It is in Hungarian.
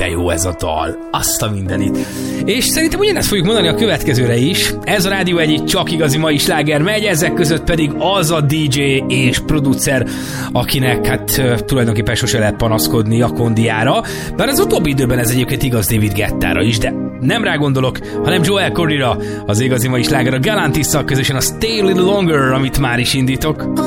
de jó ez a dal. Azt a mindenit. És szerintem ugyanezt fogjuk mondani a következőre is. Ez a Rádió 1 csak igazi mai sláger megy, ezek között pedig az a DJ és producer, akinek hát tulajdonképpen sose lehet panaszkodni a kondiára. Bár az utóbbi időben ez egyébként igaz David Guettára is, de nem rá gondolok, hanem Joel Corryra, az igazi mai sláger a Galantisszal közösen a Stay a Little Longer, amit már is indítok.